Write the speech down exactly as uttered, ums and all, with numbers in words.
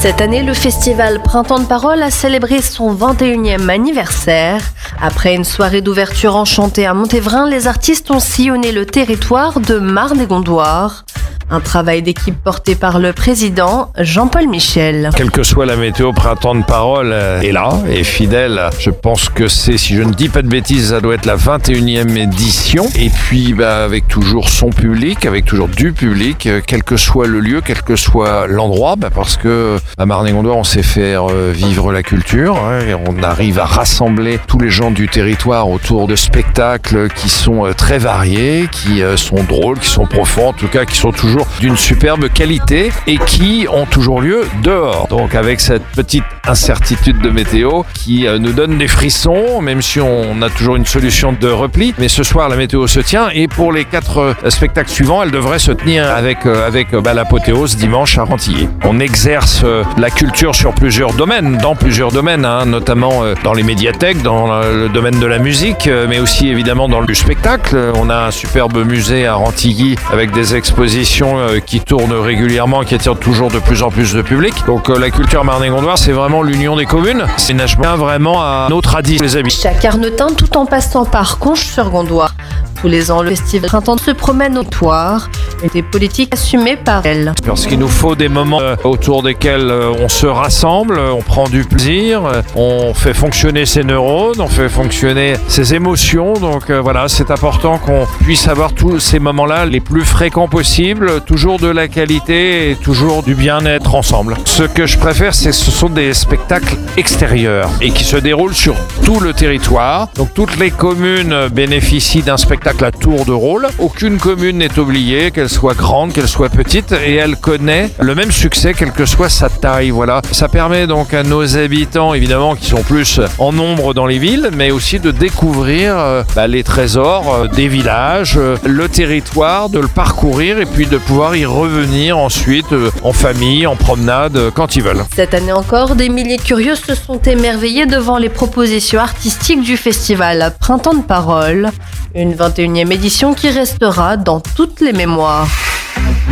Cette année, le festival Printemps de Parole a célébré son vingt et unième anniversaire. Après une soirée d'ouverture enchantée à Montévrain, les artistes ont sillonné le territoire de Marne-et-Gondoire. Un travail d'équipe porté par le président Jean-Paul Michel. Quelle que soit la météo, Printemps de Parole est là, est fidèle. Je pense que c'est, si je ne dis pas de bêtises, ça doit être la vingt et unième édition. Et puis bah, avec toujours son public, avec toujours du public, quel que soit le lieu, quel que soit l'endroit, bah, parce que à Marne-et-Gondoire, on sait faire vivre la culture. Hein, et on arrive à rassembler tous les gens du territoire autour de spectacles qui sont très variés, qui sont drôles, qui sont profonds, en tout cas qui sont toujours d'une superbe qualité et qui ont toujours lieu dehors. Donc avec cette petite incertitude de météo qui nous donne des frissons, même si on a toujours une solution de repli. Mais ce soir, la météo se tient et pour les quatre spectacles suivants, elle devrait se tenir avec, avec bah, l'apothéose dimanche à Rantilly. On exerce la culture sur plusieurs domaines, dans plusieurs domaines, hein, notamment dans les médiathèques, dans le domaine de la musique, mais aussi évidemment dans le spectacle. On a un superbe musée à Rantilly avec des expositions qui tourne régulièrement, qui attire toujours de plus en plus de public. Donc euh, la culture Marne-et-Gondoire, c'est vraiment l'union des communes. C'est un acheminement vraiment à nos traditions, les amis. Chaque Arnetin, tout en passant par Conches-sur-Gondoire. Tous les ans, le festival Printemps se promène au territoire et des politiques assumées par elle. Parce qu'il nous faut des moments euh, autour desquels euh, on se rassemble, on prend du plaisir, euh, on fait fonctionner ses neurones, on fait fonctionner ses émotions. Donc euh, voilà, c'est important qu'on puisse avoir tous ces moments-là les plus fréquents possibles, toujours de la qualité et toujours du bien-être ensemble. Ce que je préfère, c'est ce sont des spectacles extérieurs et qui se déroulent sur tout le territoire. Donc toutes les communes bénéficient d'un spectacle à tour de rôle. Aucune commune n'est oubliée, qu'elle soit grande, qu'elle soit petite, et elle connaît le même succès, quelle que soit sa taille. Voilà. Ça permet donc à nos habitants, évidemment, qui sont plus en nombre dans les villes, mais aussi de découvrir euh, bah, les trésors euh, des villages, euh, le territoire, de le parcourir et puis de pouvoir y revenir ensuite euh, en famille, en promenade, euh, quand ils veulent. Cette année encore, des milliers de curieux se sont émerveillés devant les propositions artistiques du festival Printemps de Parole. Une vingt et unième édition qui restera dans toutes les mémoires.